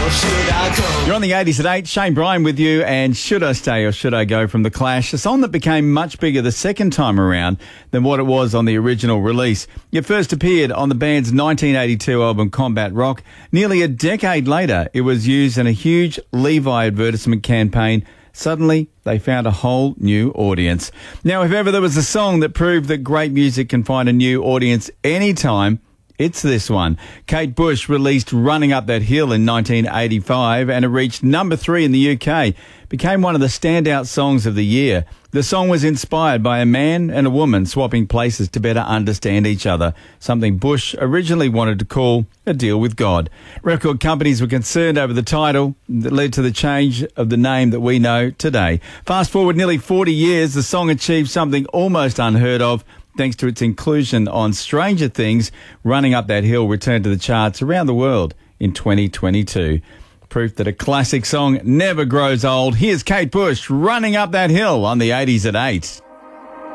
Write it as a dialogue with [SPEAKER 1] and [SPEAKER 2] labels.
[SPEAKER 1] should I go?
[SPEAKER 2] You're on the 80s at 8. Shane Bryan with you, and Should I Stay or Should I Go from The Clash, a song that became much bigger the second time around than what it was on the original release. It first appeared on the band's 1982 album Combat Rock. Nearly a decade later, it was used in a huge Levi advertisement campaign. Suddenly, they found a whole new audience. Now, if ever there was a song that proved that great music can find a new audience anytime, it's this one. Kate Bush released Running Up That Hill in 1985 and it reached number 3 in the UK. Became one of the standout songs of the year. The song was inspired by a man and a woman swapping places to better understand each other, something Bush originally wanted to call a deal with God. Record companies were concerned over the title that led to the change of the name that we know today. Fast forward nearly 40 years, the song achieved something almost unheard of. Thanks to its inclusion on Stranger Things, Running Up That Hill returned to the charts around the world in 2022. Proof that a classic song never grows old. Here's Kate Bush, Running Up That Hill on the 80s at 8.